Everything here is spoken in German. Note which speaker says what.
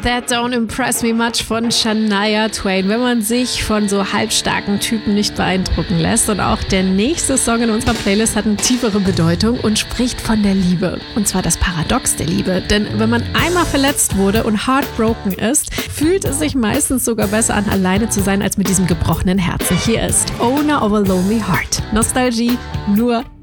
Speaker 1: That Don't Impress Me Much von Shania Twain, wenn man sich von so halbstarken Typen nicht beeindrucken lässt. Und auch der nächste Song in unserer Playlist hat eine tiefere Bedeutung und spricht von der Liebe. Und zwar das Paradox der Liebe. Denn wenn man einmal verletzt wurde und heartbroken ist, fühlt es sich meistens sogar besser an, alleine zu sein, als mit diesem gebrochenen Herzen. Hier ist Owner of a Lonely Heart. Nostalgie nur